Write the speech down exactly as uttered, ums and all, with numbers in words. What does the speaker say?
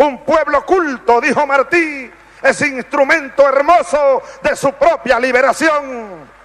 Un pueblo culto, dijo Martí, es instrumento hermoso de su propia liberación.